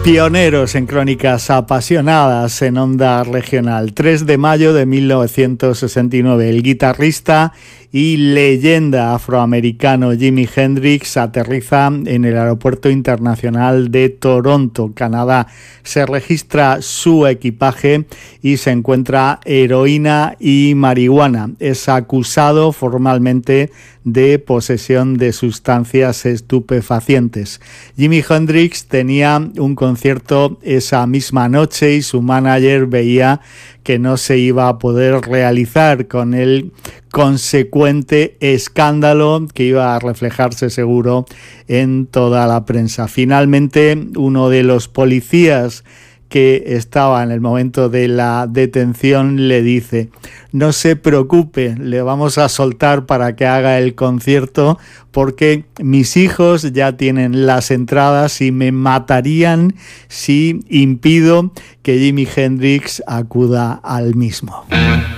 Pioneros en crónicas apasionadas en Onda Regional. 3 de mayo de 1969. El guitarrista y leyenda afroamericano Jimi Hendrix aterriza en el Aeropuerto Internacional de Toronto, Canadá. Se registra su equipaje y se encuentra heroína y marihuana. Es acusado formalmente de posesión de sustancias estupefacientes. Jimi Hendrix tenía un concierto esa misma noche y su manager veía que no se iba a poder realizar, con el consecuente escándalo que iba a reflejarse seguro en toda la prensa. Finalmente, uno de los policías que estaba en el momento de la detención le dice: no se preocupe, le vamos a soltar para que haga el concierto porque mis hijos ya tienen las entradas y me matarían si impido que Jimi Hendrix acuda al mismo.